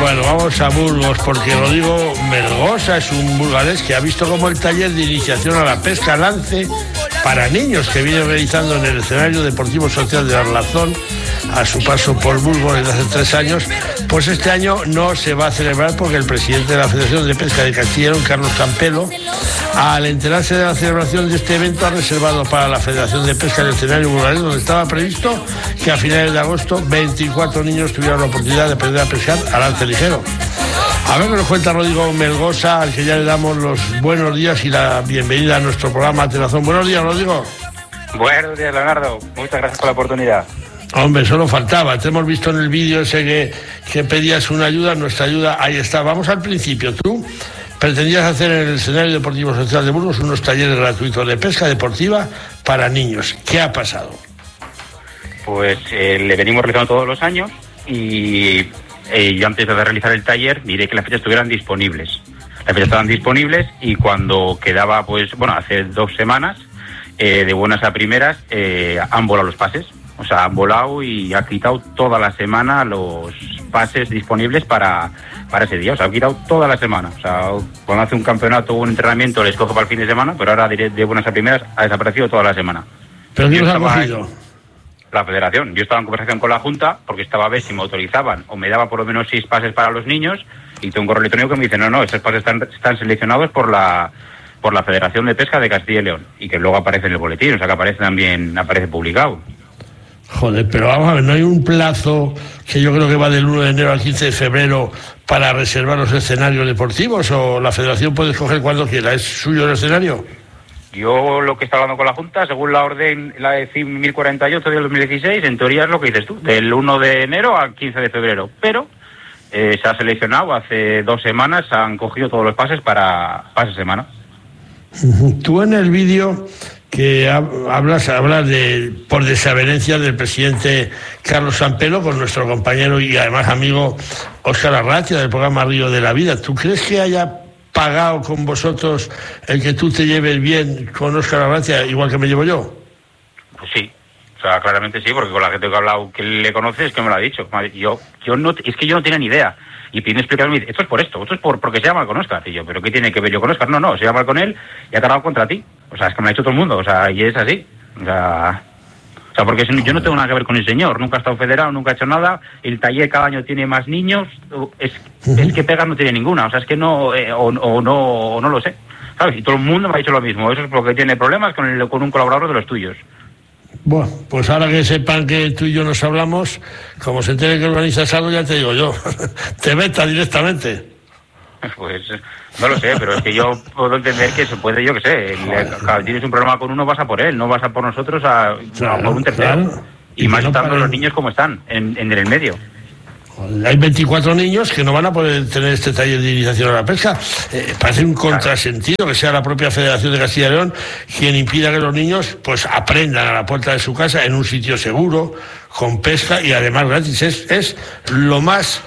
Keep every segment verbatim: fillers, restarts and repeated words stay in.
Bueno, vamos a Burgos, porque Rodrigo Melgosa es un burgalés que ha visto como el taller de iniciación a la pesca lance para niños que viene realizando en el escenario deportivo social de Arlazón a su paso por Burgos desde hace tres años, pues este año no se va a celebrar porque el presidente de la Federación de Pesca de Castilla y León, Carlos Campelo, al enterarse de la celebración de este evento, ha reservado para la Federación de Pesca el escenario burgalés, donde estaba previsto que a finales de agosto veinticuatro niños tuvieran la oportunidad de aprender a pescar a lance ligero. A ver qué nos cuenta Rodrigo Melgosa, al que ya le damos los buenos días y la bienvenida a nuestro programa Telazón. Buenos días, Rodrigo. Buenos días, Leonardo. Muchas gracias por la oportunidad. Hombre, solo faltaba. Te hemos visto en el vídeo ese que, que pedías una ayuda, nuestra ayuda, ahí está. Vamos al principio. Tú pretendías hacer en el escenario deportivo social de Burgos unos talleres gratuitos de pesca deportiva para niños. ¿Qué ha pasado? Pues eh, le venimos realizando todos los años y eh, yo antes de realizar el taller miré que las fechas estuvieran disponibles. Las fechas estaban disponibles y cuando quedaba, pues, bueno, hace dos semanas, eh, de buenas a primeras, eh, han volado los pases. O sea, han volado y ha quitado toda la semana los pases disponibles para, para ese día. O sea, ha quitado toda la semana. O sea, cuando hace un campeonato o un entrenamiento les coge para el fin de semana, pero ahora de, de buenas a primeras ha desaparecido toda la semana. ¿Pero quién los ha cogido? La federación. Yo estaba en conversación con la Junta porque estaba a ver si me autorizaban o me daba por lo menos seis pases para los niños y tengo un correo electrónico que me dice no, no, esos pases están, están seleccionados por la por la Federación de Pesca de Castilla y León y que luego aparece en el boletín, o sea que aparece también, aparece publicado. Joder, pero vamos a ver, ¿no hay un plazo que yo creo que va del uno de enero al quince de febrero para reservar los escenarios deportivos o la federación puede escoger cuando quiera? ¿Es suyo el escenario? Yo lo que está hablando con la Junta, según la orden, la de mil cuarenta y ocho de dos mil dieciséis, en teoría es lo que dices tú, del uno de enero al quince de febrero, pero eh, se ha seleccionado, hace dos semanas han cogido todos los pases para, para esa semana. Tú en el vídeo que hablas, hablas de por desavenencia del presidente Carlos Campelo con nuestro compañero y además amigo Óscar Arratia del programa Río de la Vida. ¿Tú crees que haya pagado con vosotros el que tú te lleves bien con Óscar Arratia igual que me llevo yo? Pues sí, o sea, claramente sí, porque con la gente que he hablado que le conoce es que me lo ha dicho. Yo, yo no, es que yo no tenía ni idea. Y pide explicarme, esto es por esto, esto es por porque se llama con Óscar. Y yo, ¿pero qué tiene que ver yo con Óscar? No, no, se llama con él y ha cargado contra ti. O sea, es que me lo ha dicho todo el mundo, o sea, y es así. O sea, o sea porque yo no tengo nada que ver con el señor, nunca ha estado federado, nunca ha hecho nada. El taller cada año tiene más niños, es, es que pegas no tiene ninguna, o sea, es que no, eh, o, o no, o no lo sé, ¿sabes? Y todo el mundo me ha dicho lo mismo, eso es porque tiene problemas con, el, con un colaborador de los tuyos. Bueno, pues ahora que sepan que tú y yo nos hablamos, como se entere que organizas algo, ya te digo yo, te veta directamente. Pues no lo sé, pero es que yo puedo entender que se puede, yo qué sé, claro, tienes un problema con uno, vas a por él, no vas a por nosotros a, claro, a por un tercero. Claro. Y, y más estando no los niños como están, en, en el medio. Hay veinticuatro niños que no van a poder tener este taller de iniciación a la pesca. Eh, parece un contrasentido que sea la propia Federación de Castilla y León quien impida que los niños pues aprendan a la puerta de su casa en un sitio seguro, con pesca y además gratis. Es, es lo más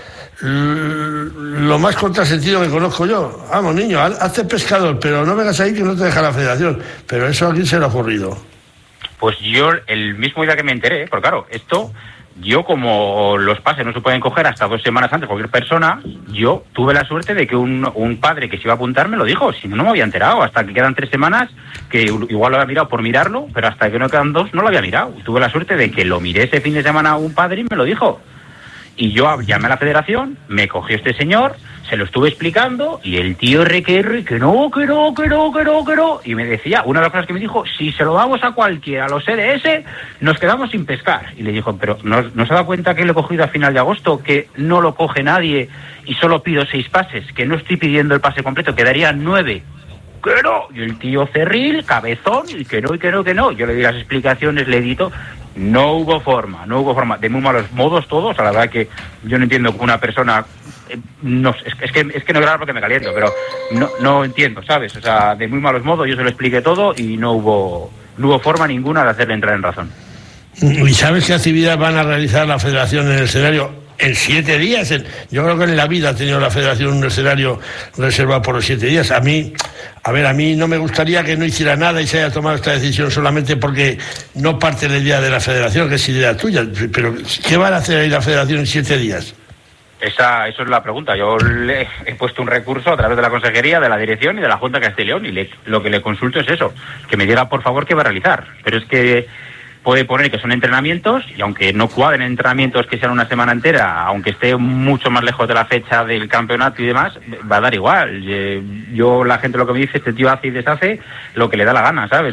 lo más contrasentido que conozco yo. Vamos, niño, hazte pescador, pero no vengas ahí que no te deja la Federación. Pero eso a quién se le ha ocurrido. Pues yo el mismo día que me enteré, porque claro, esto... Yo, como los pases no se pueden coger hasta dos semanas antes cualquier persona, yo tuve la suerte de que un, un padre que se iba a apuntar me lo dijo, si no, no me había enterado, hasta que quedan tres semanas, que igual lo había mirado por mirarlo, pero hasta que no quedan dos no lo había mirado. Y tuve la suerte de que lo miré ese fin de semana a un padre y me lo dijo. Y yo llamé a la federación, me cogió este señor, se lo estuve explicando y el tío R que R, que no, que no, que no, que no, que no. Y me decía, una de las cosas que me dijo, si se lo damos a cualquiera, a los E D S, nos quedamos sin pescar. Y le dijo, pero ¿no, ¿no se da cuenta que lo he cogido a final de agosto, que no lo coge nadie y solo pido seis pases, que no estoy pidiendo el pase completo, quedarían nueve? Que no. Y el tío cerril, cabezón, y que no, y que no, que no. Yo le di las explicaciones, le edito. No hubo forma, no hubo forma. De muy malos modos todos. A la verdad que yo no entiendo que una persona... Eh, no, es, es, que, es que no es raro porque me caliento, pero no, no entiendo, ¿sabes? O sea, de muy malos modos yo se lo expliqué todo y no hubo, no hubo forma ninguna de hacerle entrar en razón. ¿Y sabes qué actividad van a realizar la Federación en el escenario? En siete días. En, yo creo que en la vida ha tenido la Federación un escenario reservado por los siete días. A mí, a ver, a mí no me gustaría que no hiciera nada y se haya tomado esta decisión solamente porque no parte la idea de la Federación, que es idea tuya. Pero, ¿qué van a hacer ahí la Federación en siete días? Esa, eso es la pregunta. Yo le he puesto un recurso a través de la consejería, de la dirección y de la Junta de Castilla y León, y le, lo que le consulto es eso, que me diga por favor qué va a realizar. Pero es que puede poner que son entrenamientos, y aunque no cuadren entrenamientos que sean una semana entera, aunque esté mucho más lejos de la fecha del campeonato y demás, va a dar igual. Yo, la gente lo que me dice, este tío hace y deshace lo que le da la gana, ¿sabes?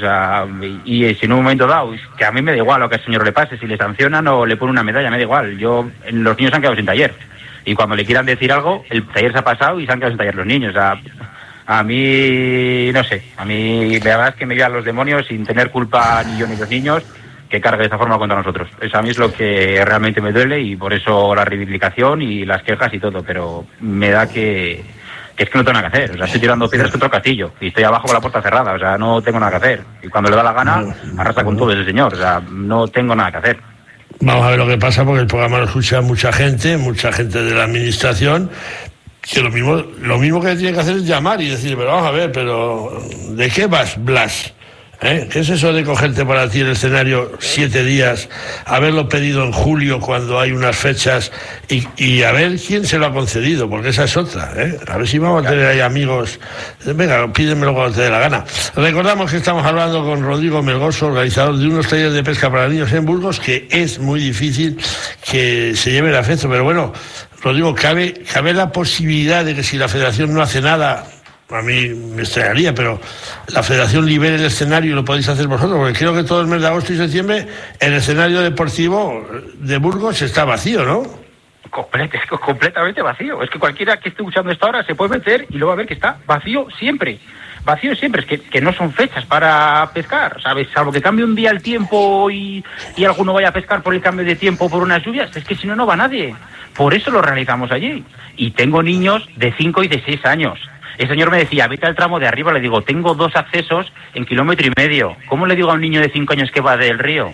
Y, y si en un momento dado, que a mí me da igual lo que al señor le pase, si le sancionan o le ponen una medalla, me da igual. Yo, los niños se han quedado sin taller. Y cuando le quieran decir algo, el taller se ha pasado y se han quedado sin taller los niños. O sea, a mí, no sé, a mí la verdad es que me llevan los demonios sin tener culpa ni yo ni los niños que cargue de esta forma contra nosotros. Eso a mí es lo que realmente me duele, y por eso la reivindicación y las quejas y todo, pero me da que, que es que no tengo nada que hacer. O sea, estoy tirando piedras contra el castillo y estoy abajo con la puerta cerrada. O sea, no tengo nada que hacer. Y cuando le da la gana, arrasa con todo ese señor. O sea, no tengo nada que hacer. Vamos a ver lo que pasa, porque el programa lo escucha mucha gente, mucha gente de la administración, que lo mismo, lo mismo que tiene que hacer es llamar y decir, pero vamos a ver, pero ¿de qué vas, Blas? ¿Eh? ¿Qué es eso de cogerte para ti el escenario siete días, haberlo pedido en julio cuando hay unas fechas y, y a ver quién se lo ha concedido? Porque esa es otra, ¿eh? A ver si vamos a tener ahí amigos. Venga, pídemelo cuando te dé la gana. Recordamos que estamos hablando con Rodrigo Melgoso, organizador de unos talleres de pesca para niños en Burgos, que es muy difícil que se lleven a efecto, pero bueno, Rodrigo, ¿cabe, cabe la posibilidad de que si la Federación no hace nada, a mí me extrañaría, pero la Federación libere el escenario y lo podéis hacer vosotros? Porque creo que todo el mes de agosto y septiembre el escenario deportivo de Burgos está vacío, ¿no? Complet, completamente vacío. Es que cualquiera que esté escuchando esta hora se puede meter y luego va a ver que está vacío siempre. Vacío siempre. Es que, que no son fechas para pescar, ¿sabes? Salvo que cambie un día el tiempo y, y alguno vaya a pescar por el cambio de tiempo, por unas lluvias. Es que si no, no va nadie. Por eso lo realizamos allí. Y tengo niños de cinco y de seis años. El señor me decía, vete al tramo de arriba. Le digo, tengo dos accesos en kilómetro y medio. ¿Cómo le digo a un niño de cinco años que va del río?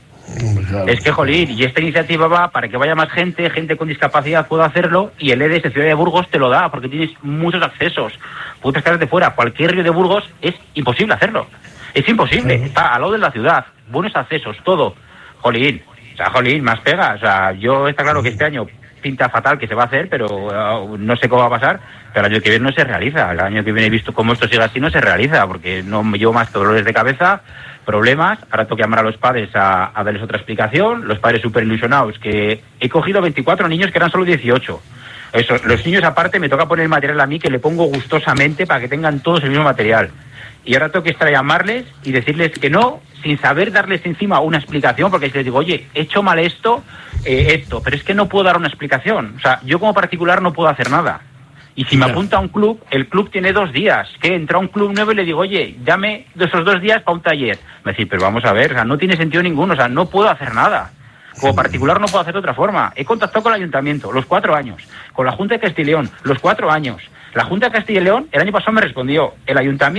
Claro. Es que, jolín, y esta iniciativa va para que vaya más gente, gente con discapacidad pueda hacerlo, y el E D S de Ciudad de Burgos te lo da, porque tienes muchos accesos. Puedes estar de fuera, cualquier río de Burgos es imposible hacerlo. Es imposible, sí. Está al lado de la ciudad, buenos accesos, todo. Jolín, o sea, jolín, más pega. O sea, yo está claro que este año pinta fatal que se va a hacer, pero uh, no sé cómo va a pasar, pero el año que viene no se realiza. El año que viene, visto cómo esto sigue así, no se realiza, porque no me llevo más dolores de cabeza, problemas. Ahora tengo que llamar a los padres a, a darles otra explicación. Los padres súper ilusionados, que he cogido veinticuatro niños que eran solo dieciocho. Eso, los niños aparte me toca poner el material a mí, que le pongo gustosamente para que tengan todos el mismo material. Y ahora tengo que estar a llamarles y decirles que no, sin saber darles encima una explicación, porque si les digo, oye, he hecho mal esto, eh, esto, pero es que no puedo dar una explicación. O sea, yo como particular no puedo hacer nada. Y si me no. apunta a un club, el club tiene dos días. Que entra a un club nuevo y le digo, oye, dame de esos dos días para un taller. Me dice, pero vamos a ver, o sea, no tiene sentido ninguno, o sea, no puedo hacer nada. Como particular no puedo hacer de otra forma. He contactado con el ayuntamiento, los cuatro años. Con la Junta de Castilla y León, los cuatro años. La Junta de Castilla y León, el año pasado me respondió. El ayuntamiento